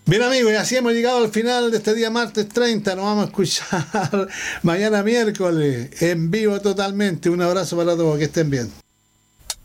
Bien amigos, y así hemos llegado al final de este día martes 30. Nos vamos a escuchar mañana miércoles en vivo totalmente. Un abrazo para todos, que estén bien.